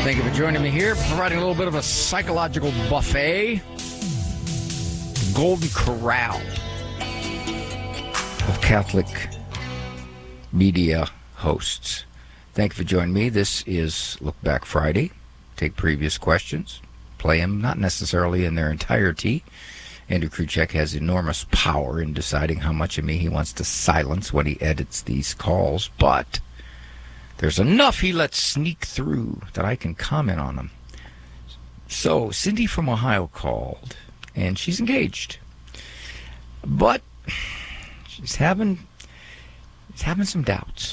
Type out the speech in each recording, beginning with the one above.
Thank you for joining me here, providing a little bit of a psychological buffet. Golden Corral of Catholic media hosts. Thank you for joining me. This is Look Back Friday. Take previous questions, play them not necessarily in their entirety. Andrew Kruchek has enormous power in deciding how much of me he wants to silence when he edits these calls, but there's enough he lets sneak through that I can comment on them. So, Cindy from Ohio called, and she's engaged. But she's having some doubts.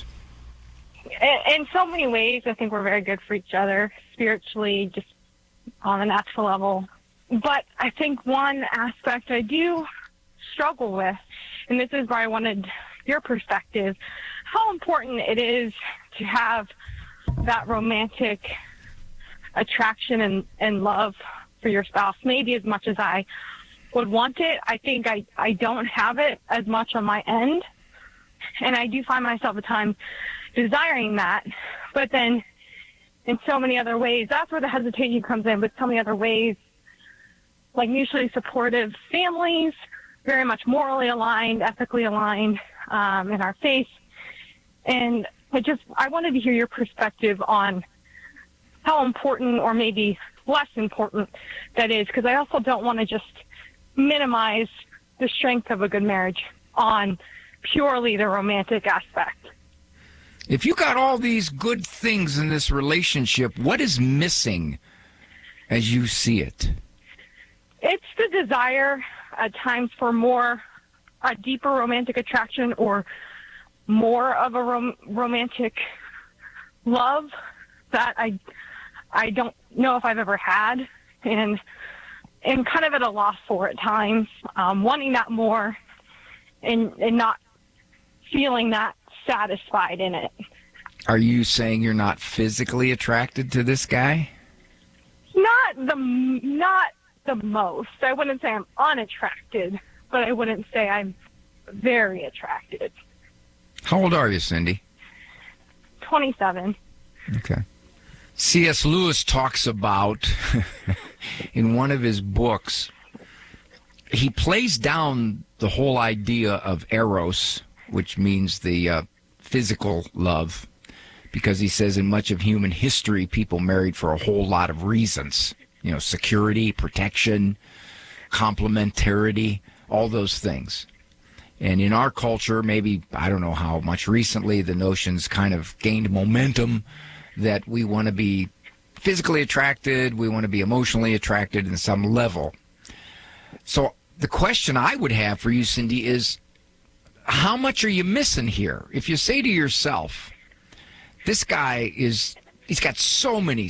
In so many ways, I think we're very good for each other, spiritually, just on a natural level. But I think one aspect I do struggle with, and this is where I wanted your perspective, how important it is to have that romantic attraction and love for your spouse, maybe as much as I would want it. I think I don't have it as much on my end, and I do find myself at times desiring that, but then in so many other ways, that's where the hesitation comes in, but so many other ways, like mutually supportive families, very much morally aligned, ethically aligned in our faith. And I wanted to hear your perspective on how important or maybe less important that is, because I also don't want to just minimize the strength of a good marriage on purely the romantic aspect. If you got all these good things in this relationship, what is missing as you see it? It's the desire at times for a deeper romantic attraction or more of a romantic love that I don't know if I've ever had, and kind of at a loss for at times, wanting that more and not feeling that satisfied in it. Are you saying you're not physically attracted to this guy? Not the most. I wouldn't say I'm unattracted, but I wouldn't say I'm very attracted. How old are you, Cindy? 27. Okay. C.S. Lewis talks about, in one of his books, he plays down the whole idea of eros, which means the physical love, because he says in much of human history, people married for a whole lot of reasons. You know, security, protection, complementarity, all those things. And in our culture, maybe, I don't know how much recently, the notion's kind of gained momentum that we want to be physically attracted, we want to be emotionally attracted in some level. So the question I would have for you, Cindy, is how much are you missing here? If you say to yourself, this guy he's got so many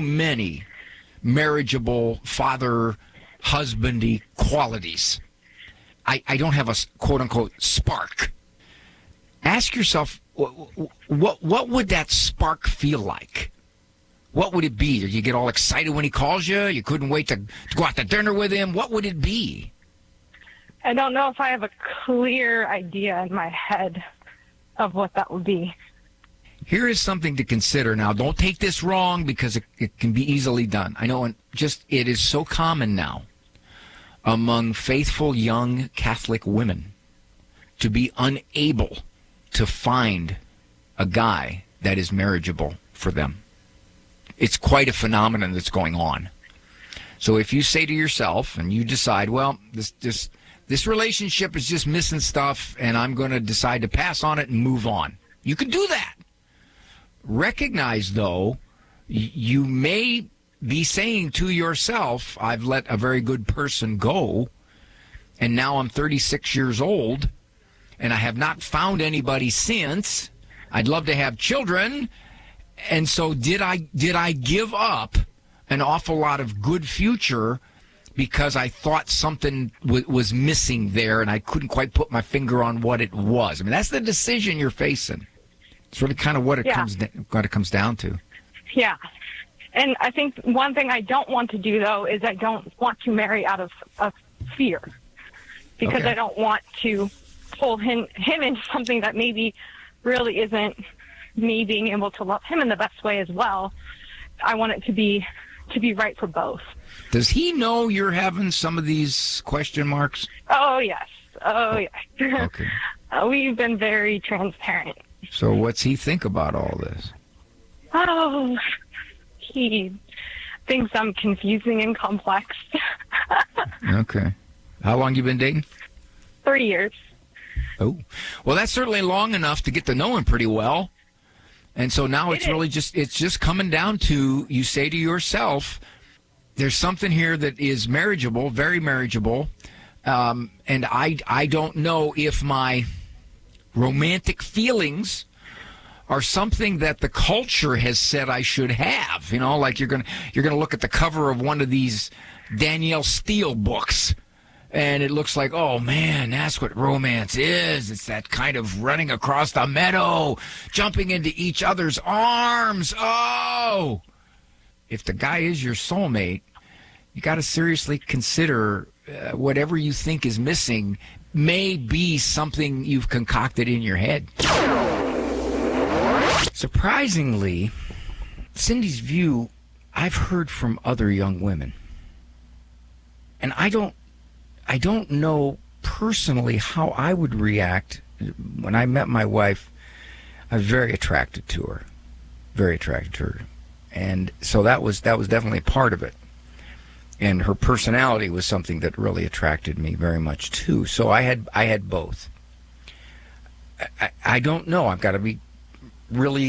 marriageable, father-husbandy qualities. I don't have a quote-unquote spark. Ask yourself, what would that spark feel like? What would it be? Did you get all excited when he calls you? You couldn't wait to go out to dinner with him? What would it be? I don't know if I have a clear idea in my head of what that would be. Here is something to consider. Now, don't take this wrong because it can be easily done. I know it is so common now among faithful young Catholic women to be unable to find a guy that is marriageable for them. It's quite a phenomenon that's going on. So if you say to yourself and you decide, well, this relationship is just missing stuff and I'm going to decide to pass on it and move on, you can do that. Recognize, though, you may be saying to yourself, I've let a very good person go, and now I'm 36 years old, and I have not found anybody since. I'd love to have children, and so did I give up an awful lot of good future because I thought something was missing there, and I couldn't quite put my finger on what it was? I mean, that's the decision you're facing. It's really kind of what it comes down to. Yeah. And I think one thing I don't want to do, though, is I don't want to marry out of fear, because I don't want to pull him into something that maybe really isn't me being able to love him in the best way as well. I want it to be right for both. Does he know you're having some of these question marks? Oh, yes. Oh, yes. Okay. We've been very transparent. So what's he think about all this? Oh, he thinks I'm confusing and complex. Okay. How long you been dating? 3 years. Oh, well, that's certainly long enough to get to know him pretty well. And so now it's just coming down to, you say to yourself, there's something here that is marriageable, very marriageable. And I don't know if my romantic feelings are something that the culture has said I should have. You know, like you're gonna look at the cover of one of these Danielle Steele books, and it looks like, oh man, that's what romance is. It's that kind of running across the meadow, jumping into each other's arms. Oh, if the guy is your soulmate, you got to seriously consider whatever you think is missing may be something you've concocted in your head. Surprisingly, Cindy's view, I've heard from other young women. And I don't know personally how I would react. When I met my wife, I was very attracted to her. Very attracted to her. And so that was definitely part of it. And her personality was something that really attracted me very much too. So I had both. I don't know. I've got to be really